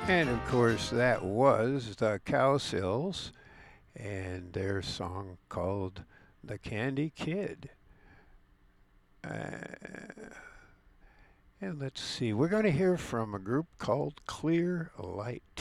And of course, that was the Cowsills and their song called The Candy Kid. And let's see, we're going to hear from a group called Clear Light.